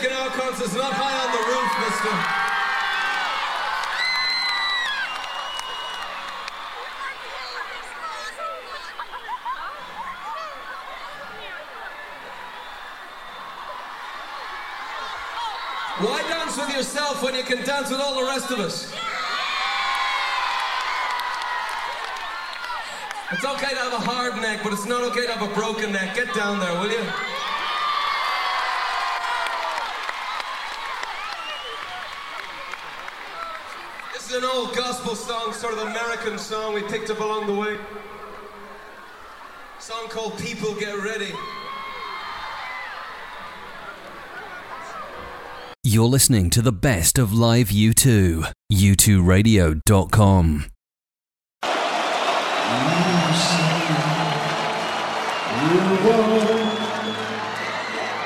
music in our concerts, not high on the roof, mister. Why dance with yourself when you can dance with all the rest of us? It's okay to have a hard neck, but it's not okay to have a broken neck. Get down there, will you? This is an old gospel song, sort of American song we picked up along the way. A song called People Get Ready. You're listening to the best of live U2. U2Radio.com. You want